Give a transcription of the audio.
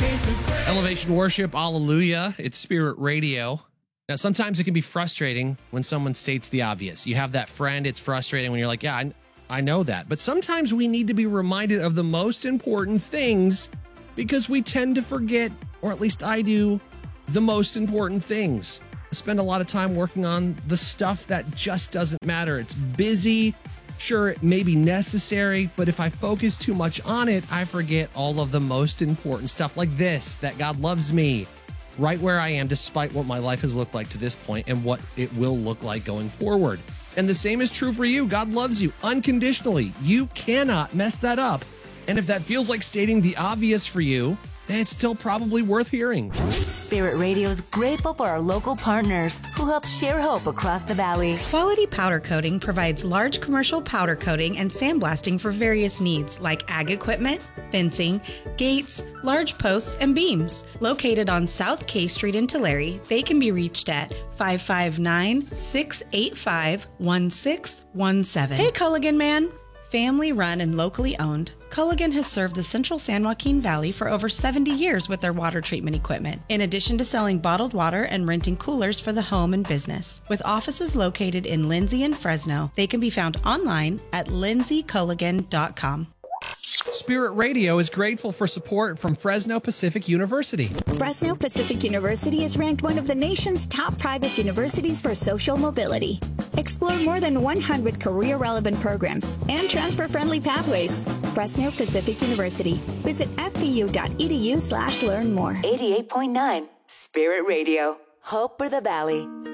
Elevation Worship, hallelujah. It's Spirit Radio. Now, sometimes it can be frustrating when someone states the obvious. You have that friend, it's frustrating when you're like, yeah, I know that. But sometimes we need to be reminded of the most important things because we tend to forget, or at least I do, the most important things. I spend a lot of time working on the stuff that just doesn't matter. It's busy. Sure, it may be necessary, but if I focus too much on it, I forget all of the most important stuff like this, that God loves me right where I am, despite what my life has looked like to this point and what it will look like going forward. And the same is true for you. God loves you unconditionally. You cannot mess that up. And if that feels like stating the obvious for you, then it's still probably worth hearing. Spirit Radio is grateful for our local partners who help share hope across the valley. Quality Powder Coating provides large commercial powder coating and sandblasting for various needs like ag equipment, fencing, gates, large posts, and beams. Located on South K Street in Tulare, they can be reached at 559-685-1617. Hey, Culligan man! Family run and locally owned, Culligan has served the central San Joaquin Valley for over 70 years with their water treatment equipment, in addition to selling bottled water and renting coolers for the home and business. With offices located in Lindsay and Fresno, they can be found online at lindsayculligan.com. Spirit Radio is grateful for support from Fresno Pacific University. Fresno Pacific University is ranked one of the nation's top private universities for social mobility. Explore more than 100 career-relevant programs and transfer-friendly pathways. Fresno Pacific University. Visit fpu.edu/learn more. 88.9 Spirit Radio. Hope for the Valley.